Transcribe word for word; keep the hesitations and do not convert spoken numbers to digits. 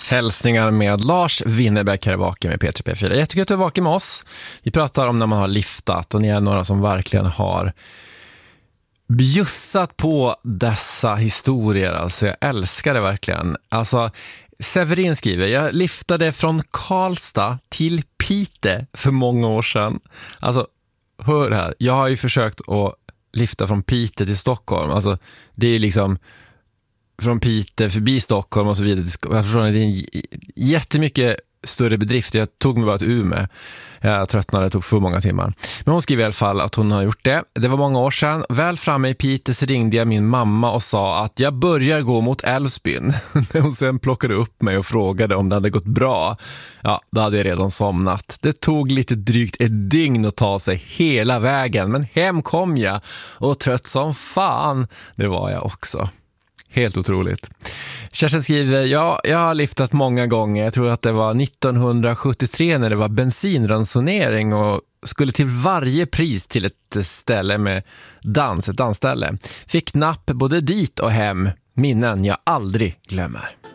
Hälsningar med Lars Winnerbäck här är vaken med P tre P fyra. Jag tycker att du är vaken med oss. Vi pratar om när man har liftat och ni är några som verkligen har bjussat på dessa historier. Alltså jag älskar det verkligen. Alltså Severin skriver, jag liftade från Karlstad till Piteå för många år sedan. Alltså hör här, jag har ju försökt att lifta från Piteå till Stockholm. Alltså det är liksom från Piteå förbi Stockholm och så vidare. Jag förstår att det är en jättemycket större bedrift. Jag tog mig bara till Umeå. Jag tröttnade, det tog för många timmar. Men hon skriver i alla fall att hon har gjort det. Det var många år sedan. Väl framme i Piteå så ringde jag min mamma och sa att jag börjar gå mot Älvsbyn. När hon sen plockade upp mig och frågade om det hade gått bra. Ja, då hade jag redan somnat. Det tog lite drygt ett dygn att ta sig hela vägen. Men hem kom jag och trött som fan. Det var jag också. Helt otroligt. Kerstin skriver, ja, jag har liftat många gånger. Jag tror att det var nittonhundrasjuttiotre när det var bensinransonering och skulle till varje pris till ett ställe med dans, ett dansställe. Fick napp både dit och hem. Minnen jag aldrig glömmer.